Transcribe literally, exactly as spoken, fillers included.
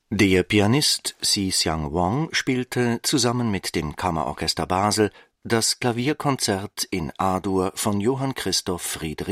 Der Pianist Si-Seong Wong spielte zusammen mit dem Kammerorchester Basel das Klavierkonzert in A-Dur von Johann Christoph Friedrich